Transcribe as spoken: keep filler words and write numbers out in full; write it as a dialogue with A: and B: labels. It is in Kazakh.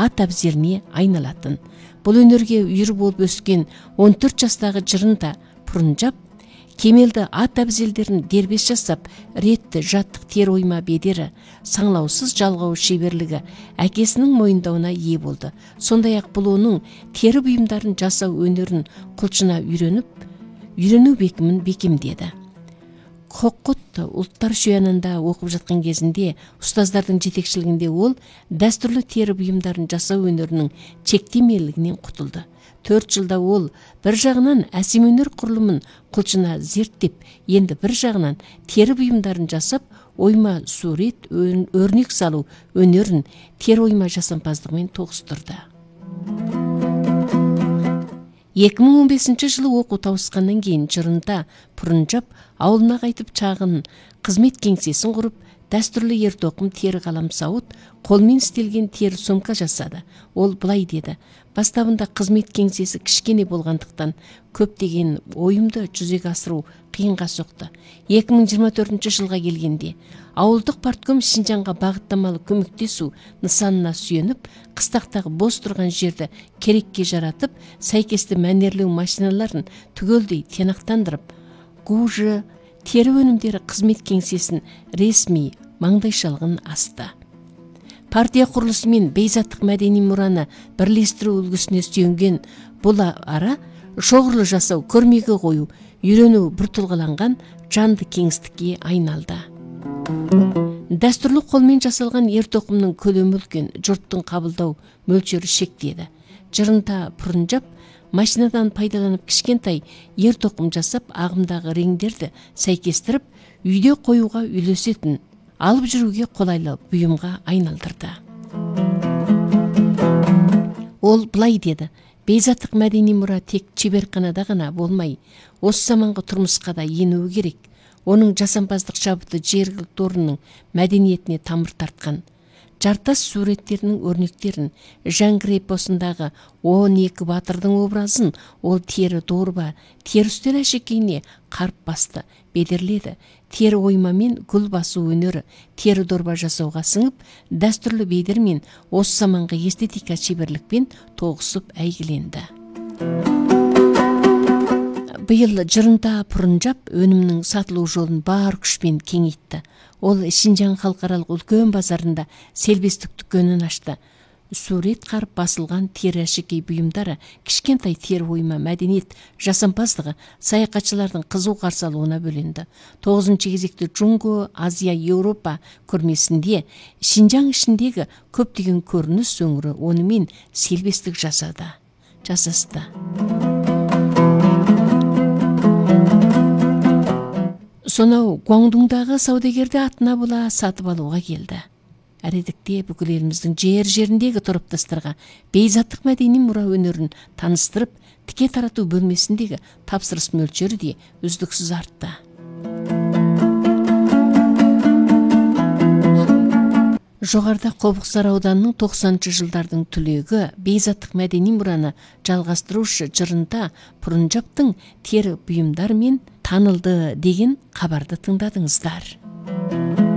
A: ат абзелине айналатын. Бұл өнерге үйір болып өскен он төрт жастағы Жырында Пұрынжап кемелді ат абзелдерін дербес жасап, ретті жаттық тер ойма бедері, саңлаусыз жалғау шеберлігі әкесінің мойындауына ие болды. Сондай-ақ бұл оның тері бұйымдарын жасау өнерін құлшына үйреніп, үйрену бекімін бекемдеді. Қоққұт ұлттар шуянында оқып жатқан кезінде ұстаздардың жетекшілігінде ол дәстүрлі тері бұйымдарын жасау өнерінің шектемелігінен құтылды. Төрт жылда ол бір жағынан әсем өнер құрылымын құлшына зерттеп, енді бір жағынан тері бұйымдарын жасап, ойма сурет, өрнек салу өнерін тері ойма жасампаздығымен тоғыстырды. екі мың он бесінші жылы оқу тауысқаннан кейін Жырында Пұрынжап ауылына қайтып шағын қызмет кеңсесін құрып, дәстүрлі ертоқым тері қалам сауыт, қолмен істелген тері сумка жасады. Ол былай деді: бастабында қызмет кеңсесі кішкене болғандықтан көптеген ойымды жүзеге асыру қиынға соқты. екі мың жиырма төртінші жылға келгенде ауылдық партком Шинжанға бағыттамалы көмектесу нысанына сүйеніп, қыстақтағы бос тұрған жерді керекке жаратып, сәйкесті мәнерлеу машиналарын түгелдей тиянақтандырып, гужы тері өнімдері қызмет кеңсесін ресми маңдайшалығын асты. Партия құрылысы мен бейзаттық мәдени мұраны бірлестіру үлгісіне сүйенген бұл ара шоғырлы жасау, көрмеге қою, үйрену біртұлғаланған жанды кеңістікке айналды. Дәстүрлі қолмен жасалған ертоқымның көлемі үлкен, жұрттың қабылдау мөлшері шектеді. Жырында Пұрынжап машинадан пайдаланып кішкентай ертоқым жасап, ағымдағы реңдерді сәйкестіріп, үйде қоюға үйлесетін, алып жүруге қолайлы бұйымға айналдырды. Ол былай деді: бейзаттық мәдени мұра тек шеберханада ғана болмай, осы заманғы тұрмысқа да енуі керек. Оның жасампаздық шабыты жергілікті орынның мәдениетіне тамыр тартқан. Жартас суреттерінің өрнектерін, Жәңгір эпосындағы он екі батырдың образын ол тері дорба, тері үстел әшекейіне қарып басты, бедерледі. Тері оймамен гүл басу өнері тері дорба жасауға сіңіп, дәстүрлі бедермен осы заманғы эстетика шеберлікпен тоғысып әйгіленді. Биыл Жырында Пұрынжап өнімнің сатылу жолын бар күшпен кеңейтті. Ол Шинжан халықаралық үлкен базарында селбестік дүкенін ашты. Сурет қарып басылған тері әшекей бұйымдары, кішкентай тері ойма мәдениет жасампаздығы саяхатшылардың қызу қарсы алуына бөленді. тоғызыншы кезекте Джунго, Азия, Еуропа көрмесінде Шинжан ішіндегі көптеген көрініс өңірі онымен селбестік жасады. Жасасты. Сонау Гуаңдундағы саудагерді атына бола сатып алуға келді. Әредікте бүкіл еліміздің жер-жеріндегі тұрыптастарға бейзаттық мәдени мұра өнерін таныстырып, тіке тарату бөлмесіндегі тапсырыс мөлшері де үздіксіз артты. Жоғарда Қобықсар ауданының тоқсаныншы жылдардың түлегі бейзаттық мәдени мұраны жалғастырушы Жырында Пұрынжаптың тері бұйымдарымен танылды деген хабарды тыңдадыңыздар.